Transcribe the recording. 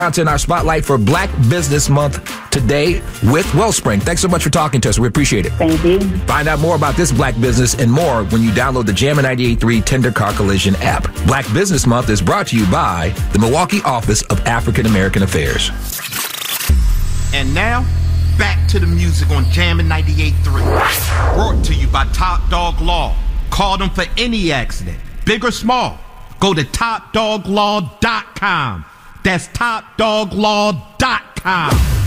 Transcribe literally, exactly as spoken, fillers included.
In our spotlight for Black Business Month today with Wellspring. Thanks so much for talking to us. We appreciate it. Thank you. Find out more about this Black business and more when you download the Jammin' ninety-eight point three Tender Car Collision app. Black Business Month is brought to you by the Milwaukee Office of African American Affairs. And now, back to the music on Jammin' ninety-eight point three. Brought to you by Top Dog Law. Call them for any accident, big or small. Go to top dog law dot com. That's top dog law dot com.